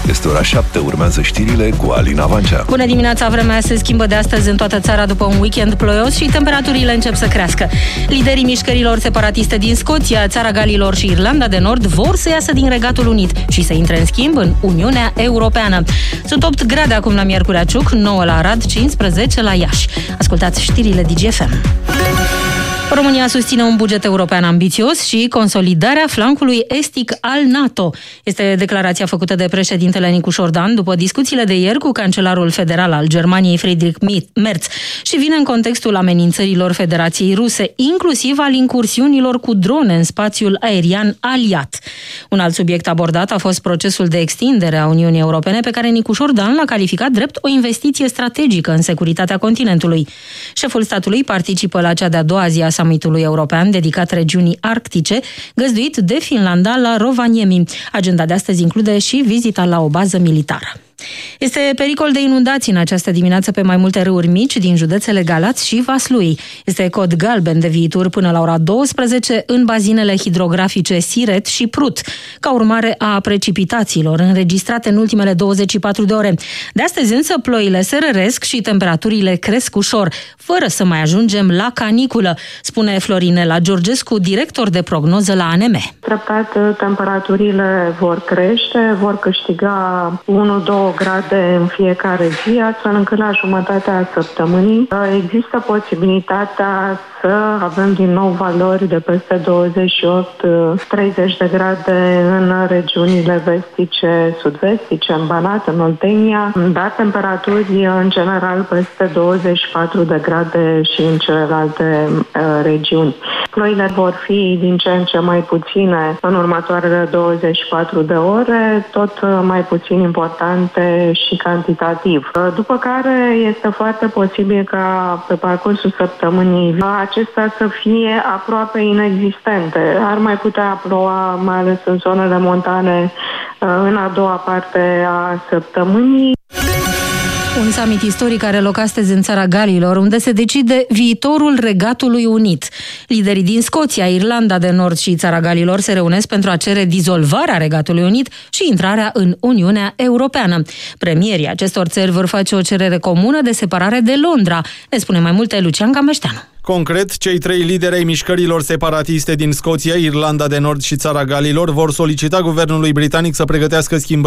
Este ora 7, urmează știrile cu Alina Vancea. Bună dimineața, vremea se schimbă de astăzi în toată țara după un weekend ploios și temperaturile încep să crească. Liderii mișcărilor separatiste din Scoția, Țara Galilor și Irlanda de Nord vor să iasă din Regatul Unit și să intre în schimb în Uniunea Europeană. Sunt 8 grade acum la Miercurea Ciuc, 9 la Arad, 15 la Iași. Ascultați știrile DGFM. România susține un buget european ambițios și consolidarea flancului estic al NATO. Este declarația făcută de președintele Nicu Șordan după discuțiile de ieri cu cancelarul federal al Germaniei Friedrich Merz și vine în contextul amenințărilor Federației Ruse, inclusiv al incursiunilor cu drone în spațiul aerian aliat. Un alt subiect abordat a fost procesul de extindere a Uniunii Europene pe care Nicu Șordan l-a calificat drept o investiție strategică în securitatea continentului. Șeful statului participă la cea de-a doua zi a summitului european dedicat regiunii arctice, găzduit de Finlanda la Rovaniemi. Agenda de astăzi include și vizita la o bază militară. Este pericol de inundații în această dimineață pe mai multe râuri mici din județele Galați și Vaslui. Este cod galben de viitor până la ora 12 în bazinele hidrografice Siret și Prut, ca urmare a precipitațiilor înregistrate în ultimele 24 de ore. De astăzi însă ploile se răresc și temperaturile cresc ușor, fără să mai ajungem la caniculă, spune Florinela Georgescu, director de prognoză la ANM. Treptat temperaturile vor crește, vor câștiga 1-2 grade în fiecare zi, astfel încât la jumătatea săptămânii există posibilitatea să avem din nou valori de peste 28-30 de grade în regiunile vestice, sud-vestice, în Banat, în Oltenia, dar temperaturi în general peste 24 de grade și în celelalte regiuni. Ploile vor fi din ce în ce mai puține în următoarele 24 de ore, tot mai puțin importante și cantitativ. După care este foarte posibil ca pe parcursul săptămânii acestea să fie aproape inexistente. Ar mai putea ploua, mai ales în zonele montane, în a doua parte a săptămânii. Un summit istoric are loc astăzi în Țara Galilor, unde se decide viitorul Regatului Unit. Liderii din Scoția, Irlanda de Nord și Țara Galilor se reunesc pentru a cere dizolvarea Regatului Unit și intrarea în Uniunea Europeană. Premierii acestor țări vor face o cerere comună de separare de Londra. Ne spune mai multe Lucian Cambeșteanu. Concret, cei 3 lideri ai mișcărilor separatiste din Scoția, Irlanda de Nord și Țara Galilor vor solicita guvernului britanic să pregătească schimbări